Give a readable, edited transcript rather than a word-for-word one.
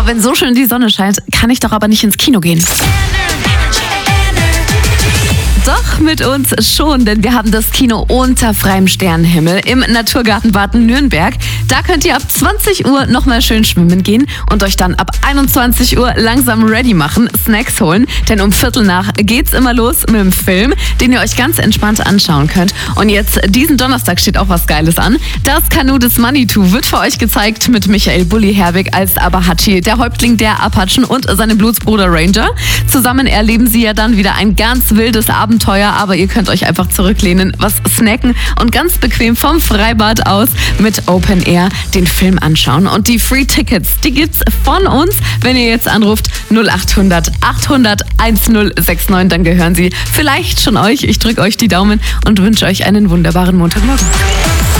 wenn so schön die Sonne scheint, kann ich doch aber nicht ins Kino gehen. Doch, mit uns schon, denn wir haben das Kino unter freiem Sternenhimmel im Naturgarten Bad Nürnberg. Da könnt ihr ab 20 Uhr nochmal schön schwimmen gehen und euch dann ab 21 Uhr langsam ready machen, Snacks holen. Denn um 7:15 geht's immer los mit dem Film, den ihr euch ganz entspannt anschauen könnt. Und jetzt, diesen Donnerstag steht auch was Geiles an. Das Kanu des Manitou wird für euch gezeigt mit Michael Bulli Herbig als Abahachi, der Häuptling der Apachen und seinem Blutsbruder Ranger. Zusammen erleben sie ja dann wieder ein ganz wildes Abenteuer, aber ihr könnt euch einfach zurücklehnen, was snacken und ganz bequem vom Freibad aus mit Open Air den Film anschauen. Und die Free Tickets, die gibt's von uns, wenn ihr jetzt anruft 0800 800 1069, dann gehören sie vielleicht schon euch. Ich drücke euch die Daumen und wünsche euch einen wunderbaren Montagmorgen.